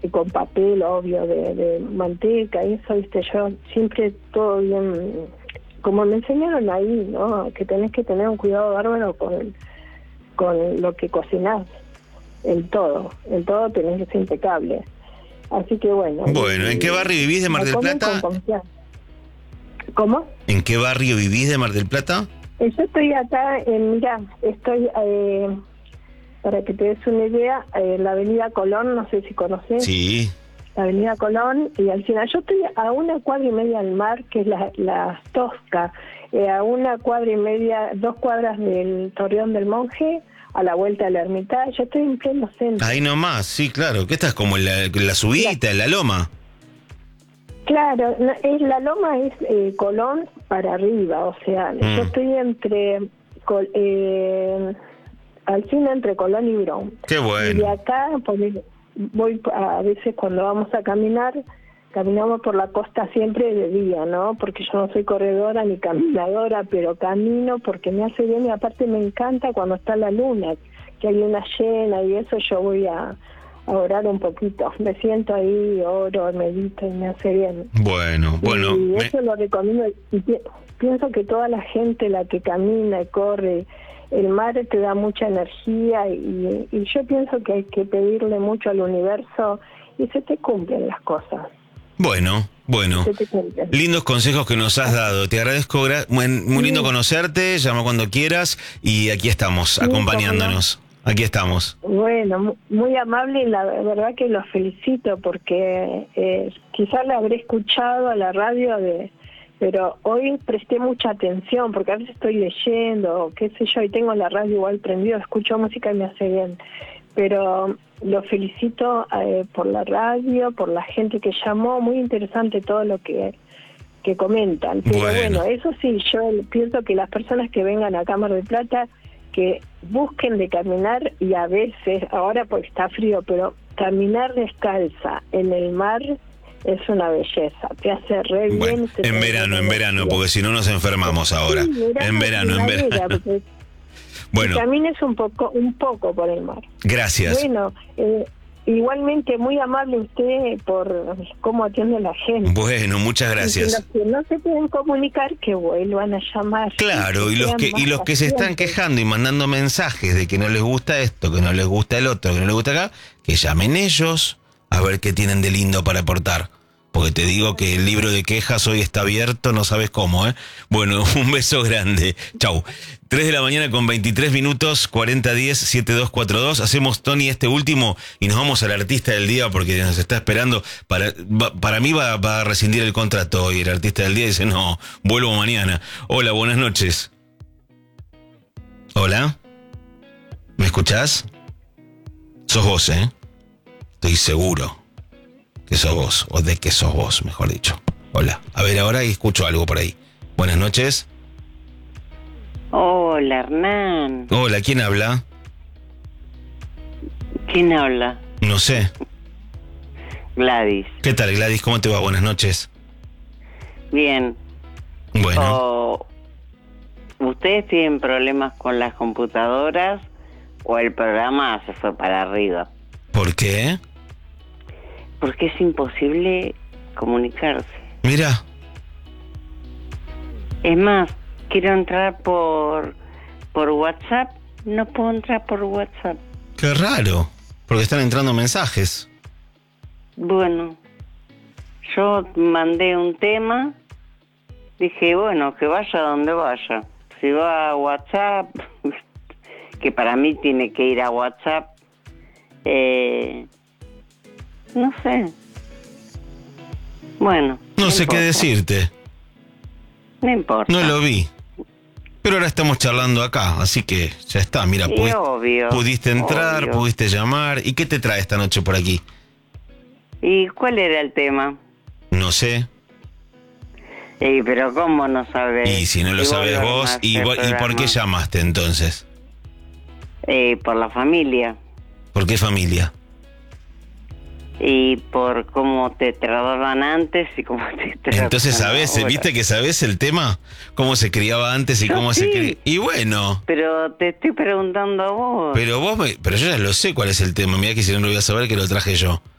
con papel, obvio, de manteca, y eso, viste, yo siempre todo bien, como me enseñaron ahí, ¿no? Que tenés que tener un cuidado bárbaro con lo que cocinás, en todo tenés que ser impecable. Así que bueno. Bueno, ¿en qué barrio vivís de Mar del Plata? ¿Cómo? ¿En qué barrio vivís de Mar del Plata? Yo estoy acá estoy, para que te des una idea, la avenida Colón, no sé si conoces. Sí. La avenida Colón, y al final yo estoy a 1,5 cuadras del mar, que es la Tosca, a 1,5 cuadras, 2 cuadras del Torreón del Monje, a la vuelta de la Ermitaño. Yo estoy en pleno centro. Ahí nomás, sí, claro. ¿Qué estás como en la subidita, en la loma? Claro, la loma es Colón para arriba, o sea, yo estoy al fin entre Colón y Bron. Qué bueno. Y de acá voy a veces cuando vamos a caminar, caminamos por la costa siempre de día, ¿no? Porque yo no soy corredora ni caminadora, pero camino porque me hace bien, y aparte me encanta cuando está la luna, que hay una llena, y eso yo voy a orar un poquito. Me siento ahí, oro, medito y me hace bien. Bueno. Y eso lo recomiendo, y pienso que toda la gente, la que camina y corre, el mar te da mucha energía, y yo pienso que hay que pedirle mucho al universo y se te cumplen las cosas. Bueno. Lindos consejos que nos has dado. Te agradezco, muy lindo conocerte, llama cuando quieras y aquí estamos, acompañándonos. Aquí estamos. Bueno, muy amable, y la verdad que los felicito porque quizás la habré escuchado a la radio, pero hoy presté mucha atención porque a veces estoy leyendo, qué sé yo, y tengo la radio igual prendido, escucho música y me hace bien. Pero los felicito por la radio, por la gente que llamó, muy interesante todo lo que comentan. Pero bueno, eso sí, yo pienso que las personas que vengan a Mar del Plata, que busquen de caminar, y a veces, ahora porque está frío, pero caminar descalza en el mar es una belleza, te hace re bien. Bueno, en verano, porque si no nos enfermamos ahora. Sí, en verano. Bueno. Camines un poco por el mar. Gracias. Bueno, igualmente muy amable usted por cómo atiende a la gente. Bueno, muchas gracias. Y los que no se pueden comunicar, que vuelvan a llamar. Claro, y los que se están quejando y mandando mensajes de que no les gusta esto, que no les gusta el otro, que no les gusta acá, que llamen ellos a ver qué tienen de lindo para aportar. Porque te digo que el libro de quejas hoy está abierto, no sabes cómo, ¿eh? Bueno, un beso grande. Chau. 3:23 a.m, 4010-7242. Hacemos, Tony, este último y nos vamos al artista del día porque nos está esperando. Para mí va a rescindir el contrato hoy el artista del día y dice, no, vuelvo mañana. Hola, buenas noches. Hola. ¿Me escuchás? Sos vos, ¿eh? Estoy seguro que sos vos, o de que sos vos, mejor dicho. Hola. A ver, ahora escucho algo por ahí. Buenas noches. Hola, Hernán. Hola, ¿quién habla? ¿Quién habla? No sé. Gladys. ¿Qué tal, Gladys? ¿Cómo te va? Buenas noches. Bien. Bueno. ¿Ustedes tienen problemas con las computadoras o el programa se fue para arriba? ¿Por qué? Porque es imposible comunicarse. Mira. Es más, quiero entrar por WhatsApp, no puedo entrar por WhatsApp. Qué raro, porque están entrando mensajes. Bueno, yo mandé un tema, dije, bueno, que vaya donde vaya. Si va a WhatsApp, que para mí tiene que ir a WhatsApp, no sé. Bueno. No sé qué decirte. No importa. No lo vi. Pero ahora estamos charlando acá, así que ya está. Mira, pudiste entrar, obvio. Pudiste llamar. ¿Y qué te trae esta noche por aquí? ¿Y cuál era el tema? No sé. Pero ¿cómo no sabes? Y si no lo sabes vos, ¿y por qué llamaste entonces? Por la familia. ¿Por qué familia? Y por cómo te trataban antes y cómo te tratan Entonces sabés, ahora. ¿viste que sabés el tema? ¿Cómo se criaba antes y cómo se cría? Y bueno. Pero te estoy preguntando a vos. Pero yo ya lo sé cuál es el tema. Mirá que si no lo voy a saber, que lo traje yo.